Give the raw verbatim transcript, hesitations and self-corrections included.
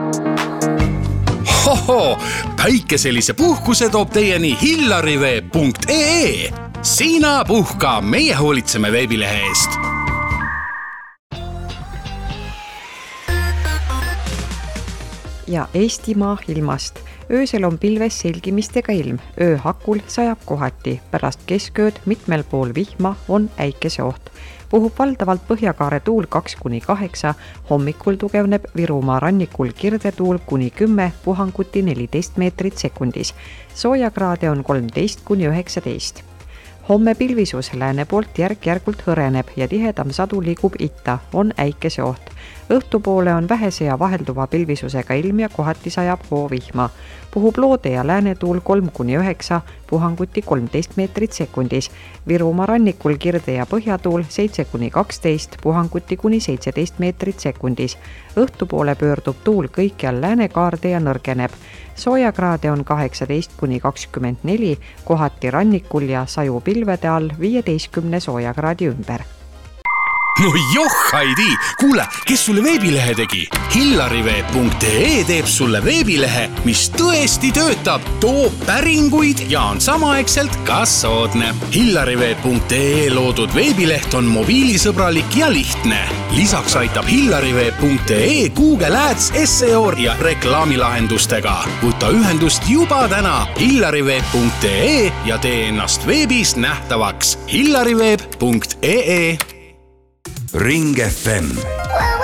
Hoho, päikeselise puhkuse toob teieni hillariveeb punkt ee. Sina puhka, meie hoolitseme veebilehe eest. Ja Eestimaa ilmast. Öösel on pilves selgimistega ilm. Ööhakul sajab kohati. Pärast keskööd mitmel pool vihma on äikeseoht. Puhub valdavalt põhjakaare tuul kaks kuni kaheksa. Hommikul tugevneb Virumaa rannikul kirdetuul kuni kümme, puhanguti neliteist meetrit sekundis. Soojakraade on kolmteist kuni üheksateist. Homme pilvisus lääne poolt järk-järgult hõreneb ja tihedam sadu liigub itta, on äikeseoht. Õhtupoole on vähese ja vahelduva pilvisusega ilm ja kohati sajab hoovihma. Puhub loode ja läänetuul kolm kuni üheksa, puhanguti kolmteist meetrit sekundis. Virumaa rannikul kirde ja põhjatuul seitse kuni kaksteist, puhanguti kuni seitseteist meetrit sekundis. Õhtupoole pöördub tuul kõikjal läänekaarde ja nõrgeneb. Soojakraade on kaheksateist kuni kakskümmend neli, kohati rannikul ja saju pilvede all viieteistkümne soojakraadi ümber. No joh, Heidi! Kuule, kes sulle veebilehe tegi? hillariveeb punkt ee teeb sulle veebilehe, mis tõesti töötab, toob päringuid ja on samaaegselt ka soodne. hillariveeb punkt ee loodud veebileht on mobiilisõbralik ja lihtne. Lisaks aitab hillariveeb punkt ee Google Ads, S E O ja reklaamilahendustega. Võta ühendust juba täna hillariveeb punkt ee ja tee ennast veebis nähtavaks. hillariveeb punkt ee Ring F M.